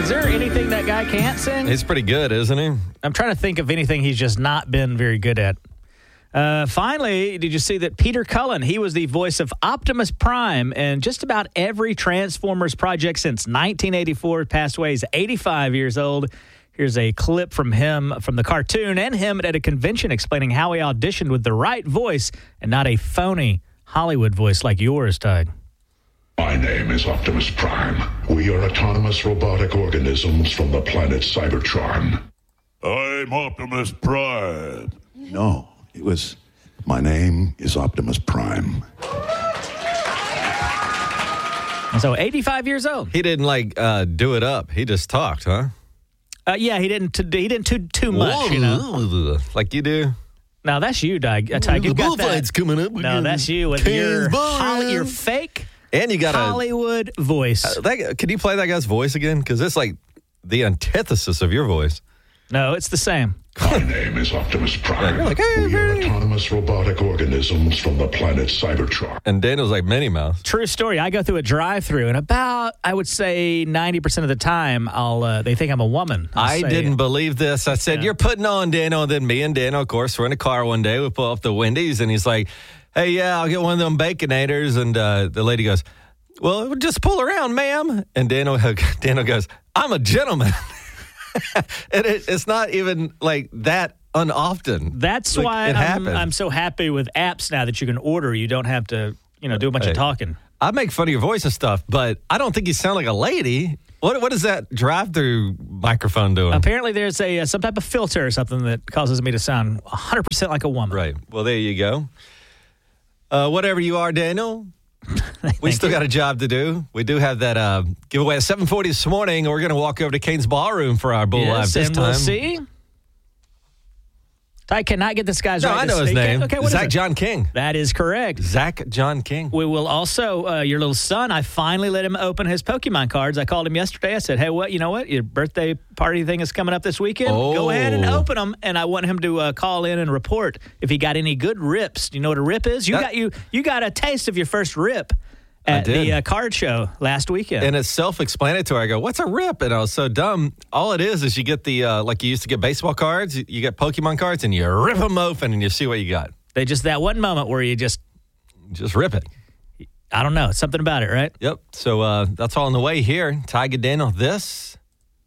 Is there anything that guy can't sing? He's pretty good, isn't he? I'm trying to think of anything he's just not been very good at. Finally, did you see that Peter Cullen, he was the voice of Optimus Prime in just about every Transformers project since 1984, passed away. He's 85 years old. Here's a clip from him from the cartoon and him at a convention explaining how he auditioned with the right voice and not a phony Hollywood voice like yours, Tug. My name is Optimus Prime. We are autonomous robotic organisms from the planet Cybertron. I'm Optimus Prime. No, it was, my name is Optimus Prime. So 85 years old. He didn't do it up. He just talked, huh? Yeah, he didn't too much, you know. Like you do. No, that's you, Doug. You got that. Coming up. No, that's you with your fake and you got Hollywood voice. Can you play that guy's voice again? Because it's like the antithesis of your voice. No, it's the same. My name is Optimus Prime. You're like, hey, we are autonomous robotic organisms from the planet Cybertron. And Daniel's like Minnie Mouse. True story. I go through a drive-thru, and about, I would say, 90% of the time, they think I'm a woman. I didn't believe this. I said, You're putting on, Daniel. And then me and Daniel, of course, we're in a car one day. We pull up the Wendy's, and he's like, hey, yeah, I'll get one of them Baconators. And the lady goes, well, just pull around, ma'am. And Daniel goes, I'm a gentleman. And it's not even like that unoften. That's why I'm so happy with apps now that you can order. You don't have to, do a bunch of talking. I make fun of your voice and stuff, but I don't think you sound like a lady. What is that drive-through microphone doing? Apparently there's some type of filter or something that causes me to sound 100% like a woman. Right. Well, there you go. Whatever you are, Daniel. We still got a job to do. We do have that giveaway at 7:40 this morning. We're going to walk over to Kane's Ballroom for our Bull Live this time. We'll see. I cannot get this guy's right. No, I know his name. Okay, what Zach is it? John King. That is correct. Zach John King. We will also, your little son, I finally let him open his Pokemon cards. I called him yesterday. I said, hey, you know what? Your birthday party thing is coming up this weekend. Go ahead and open them. And I want him to call in and report if he got any good rips. Do you know what a rip is? You got a taste of your first rip at the card show last weekend. And it's self-explanatory. I go, what's a rip? And I was so dumb. All it is you get the, like you used to get baseball cards, you get Pokemon cards, and you rip them open and you see what you got. They just that one moment where you just rip it. I don't know. Something about it, right? Yep. So that's all on the way here. Tiger Daniel, this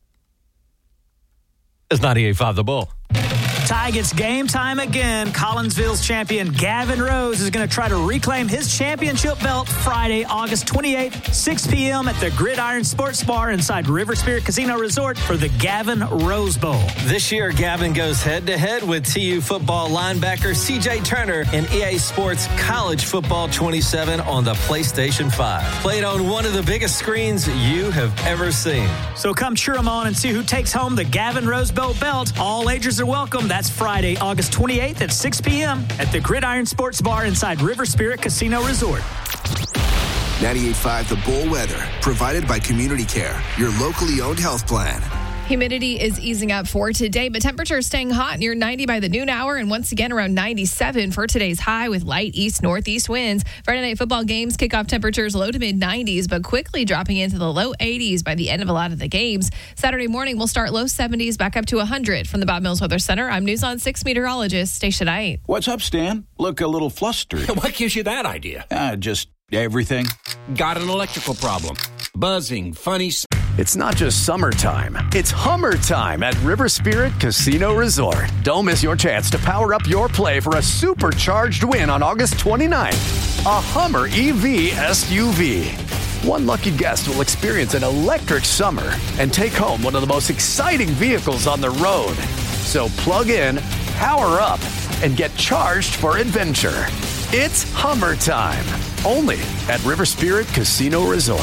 is 98.5 The Bull. Ty, it's game time again. Collinsville's champion Gavin Rose is going to try to reclaim his championship belt Friday, August 28th, 6 p.m. at the Gridiron Sports Bar inside River Spirit Casino Resort for the Gavin Rose Bowl. This year, Gavin goes head-to-head with TU football linebacker C.J. Turner in EA Sports College Football 27 on the PlayStation 5. Played on one of the biggest screens you have ever seen. So come cheer them on and see who takes home the Gavin Rose Bowl belt. All agers are welcome. That's Friday, August 28th at 6 p.m. at the Gridiron Sports Bar inside River Spirit Casino Resort. 98.5 The Bull weather, provided by Community Care, your locally owned health plan. Humidity is easing up for today, but temperatures staying hot near 90 by the noon hour and once again around 97 for today's high with light east-northeast winds. Friday night football games kickoff temperatures low to mid-90s, but quickly dropping into the low 80s by the end of a lot of the games. Saturday morning, we'll start low 70s back up to 100. From the Bob Mills Weather Center, I'm News on 6 meteorologist Stacia Knight. What's up, Stan? Look a little flustered. What gives you that idea? Just everything. Got an electrical problem. Buzzing, funny. It's not just summertime, it's Hummer time at River Spirit Casino Resort. Don't miss your chance to power up your play for a supercharged win on August 29th. A Hummer EV SUV. One lucky guest will experience an electric summer and take home one of the most exciting vehicles on the road. So plug in, power up, and get charged for adventure. It's Hummer time, only at River Spirit Casino Resort.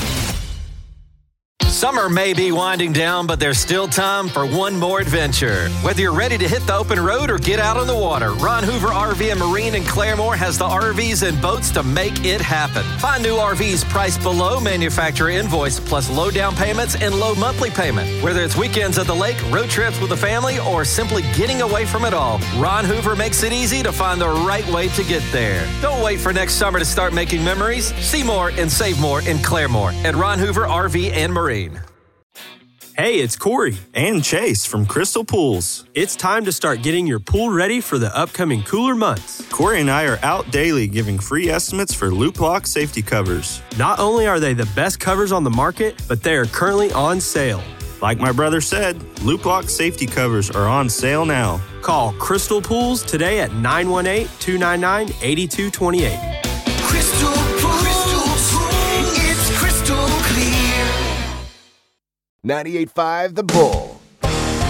Summer may be winding down, but there's still time for one more adventure. Whether you're ready to hit the open road or get out on the water, Ron Hoover RV and Marine in Claremore has the RVs and boats to make it happen. Find new RVs priced below manufacturer invoice, plus low down payments and low monthly payment. Whether it's weekends at the lake, road trips with the family, or simply getting away from it all, Ron Hoover makes it easy to find the right way to get there. Don't wait for next summer to start making memories. See more and save more in Claremore at Ron Hoover RV and Marine. Hey, it's Corey and Chase from Crystal Pools. It's time to start getting your pool ready for the upcoming cooler months. Corey and I are out daily giving free estimates for Loop Lock safety covers. Not only are they the best covers on the market, but they are currently on sale. Like my brother said, Loop Lock safety covers are on sale now. Call Crystal Pools today at 918-299-8228. Crystal Pools, it's crystal clear. 98.5 The Bull.